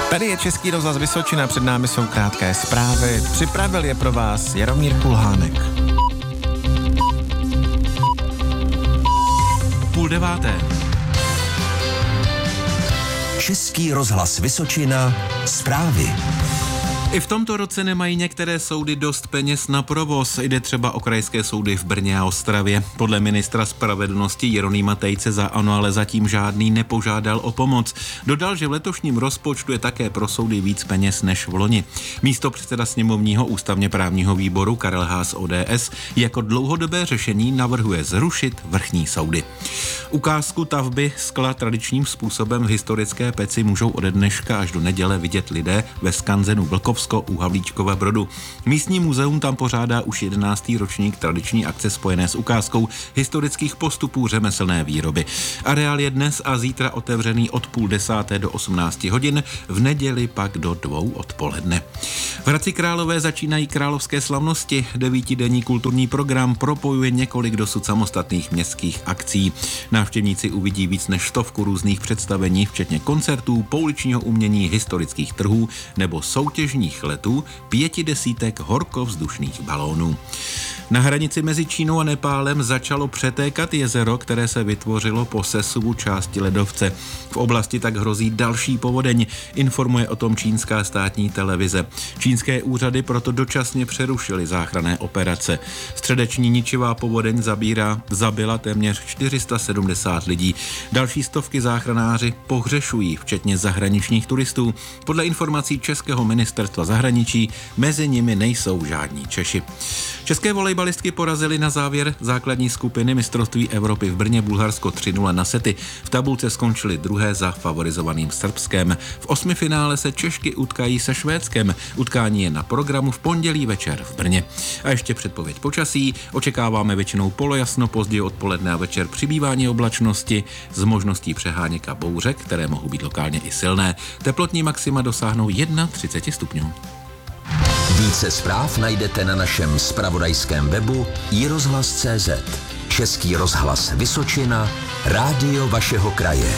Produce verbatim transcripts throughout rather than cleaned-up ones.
Tady je Český rozhlas Vysočina, před námi jsou krátké zprávy. Připravil je pro vás Jaromír Kulhánek. Půl deváté. Český rozhlas Vysočina, zprávy. I v tomto roce nemají některé soudy dost peněz na provoz. Jde třeba o krajské soudy v Brně a Ostravě. Podle ministra spravedlnosti Jeronýma Tejce za ANO ale zatím žádný nepožádal o pomoc. Dodal, že v letošním rozpočtu je také pro soudy víc peněz než v loni. Místopředseda sněmovního ústavně právního výboru Karel Haas O D S jako dlouhodobé řešení navrhuje zrušit vrchní soudy. Ukázku tavby skla tradičním způsobem v historické Peci můžou ode dneška až do neděle vidět lidé ve skanzenu Vlkovsko u Havlíčkova Brodu. Místní muzeum tam pořádá už jedenáctý ročník tradiční akce spojené s ukázkou historických postupů řemeslné výroby. Areál je dnes a zítra otevřený od půl desáté do osmnácti hodin, v neděli pak do dvou odpoledne. V Hradci Králové začínají královské slavnosti. Devítidenní kulturní program propojuje několik dosud samostatných městských akcí. Návštěvníci uvidí víc než stovku různých představení, včetně koncertů, pouličního umění, historických trhů nebo soutěžních letů, pěti desítek horkovzdušných balónů. Na hranici mezi Čínou a Nepálem začalo přetékat jezero, které se vytvořilo po sesuvu části ledovce. V oblasti tak hrozí další povodeň, informuje o tom čínská státní televize. Čínské úřady proto dočasně přerušily záchranné operace. Středeční ničivá povodeň zabírá, zabila téměř čtyři sta sedmdesát lidí. Další stovky záchranáři pohřešují, včetně zahraničních turistů. Podle informací Českého ministerstva zahraničí mezi nimi nejsou žádní Češi. České volejbalistky porazily na závěr základní skupiny mistrovství Evropy v Brně Bulharsko tři nula na sety. V tabulce skončily druhé za favorizovaným Srbskem. V osmifinále se Češky utkají se Švédskem. Utkání je na programu v pondělí večer v Brně. A ještě předpověď počasí. Očekáváme většinou polojasno, později odpoledne a večer přibývání oblačnosti s možností přeháněk a bouřek, které mohou být lokálně i silné. Teplotní maxima dosáhnou třicet jedna stupňů. Více zpráv najdete na našem zpravodajském webu i rozhlas tečka cé zet. Český rozhlas Vysočina, rádio vašeho kraje.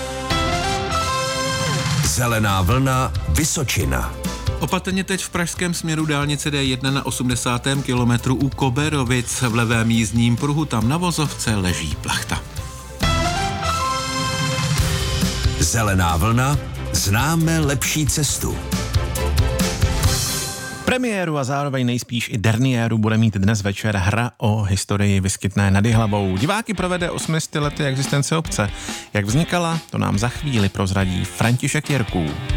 Zelená vlna Vysočina. Opatrně teď v pražském směru dálnice D jedna na osmdesátém kilometru u Koberovic. V levém jízdním pruhu tam na vozovce leží plachta. Zelená vlna, známe lepší cestu. Premiéru a zároveň nejspíš i derniéru bude mít dnes večer hra o historii Vyskytné nad Jihlavou. Diváky provede osmi lety existence obce. Jak vznikala, to nám za chvíli prozradí František Jirků.